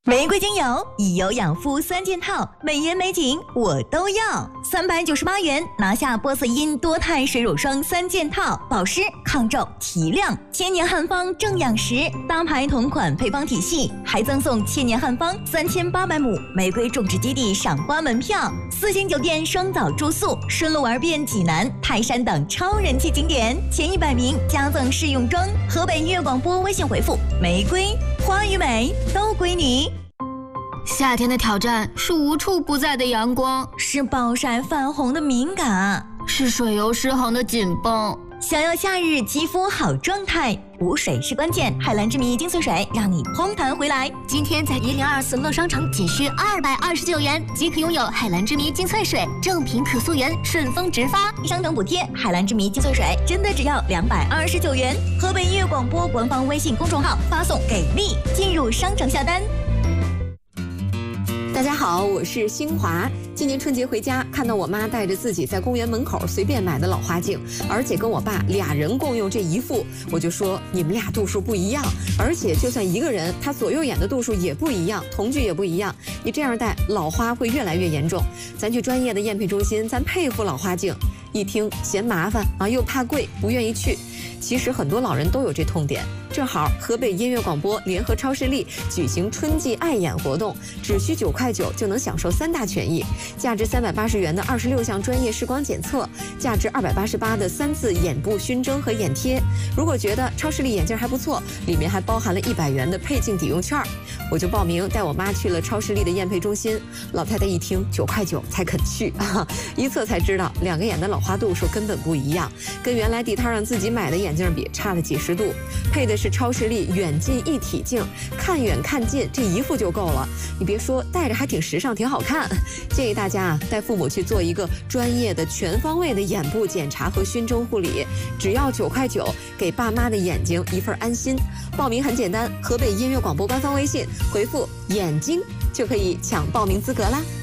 玫瑰精油以油养肤3件套，美颜美景我都要。398元拿下波色因多肽水乳霜3件套，保湿、抗皱、提亮，千年汉方正养食，大牌同款配方体系，还赠送千年汉方3800亩玫瑰种植基地赏花门票，4星酒店双早住宿，顺路玩遍济南、泰山等超人气景点，前100名加赠试用装。河北音乐广播微信回复玫瑰，花与美都归你。 夏天的挑战是无处不在的阳光， 是暴晒泛红的敏感， 是水油失衡的紧绷。 想要夏日肌肤好状态，补水是关键。海蓝之谜精粹水让你嘭弹回来。 今天在1024乐商城仅需229元即可拥有海蓝之谜精粹水，正品可溯源，顺丰直发， 商城补贴。海蓝之谜精粹水真的只要229元。河北音乐广播官方微信公众号发送给力，进入商城下单。 大家好，我是星华。今年春节回家，看到我妈带着自己在公园门口随便买的老花镜，而且跟我爸俩人共用这一副，我就说你们俩度数不一样，而且就算一个人，他左右眼的度数也不一样，瞳距也不一样，你这样戴老花会越来越严重。咱去专业的验配中心，咱配副老花镜。一听嫌麻烦啊，又怕贵，不愿意去。其实很多老人都有这痛点。正好河北音乐广播联合超视力举行春季爱眼活动，只需9块9就能享受3大权益：价值380元的26项专业视光检测，价值288的3次眼部熏蒸和眼贴。如果觉得超视力眼镜还不错，里面还包含了100元的配镜抵用券。我就报名带我妈去了超视力的验配中心。老太太一听9块9才肯去啊，一测才知道2个眼的老花度数根本不一样，跟原来地摊上自己买的眼镜比差了几十度。配的是超视力远近一体镜，看远看近这一副就够了。你别说，戴着还挺时尚，挺好看。建议大家带父母去做一个专业的全方位的眼部检查和熏蒸护理，只要9块9，给爸妈的眼睛一份安心。报名很简单，河北音乐广播官方微信回复眼睛就可以抢报名资格啦。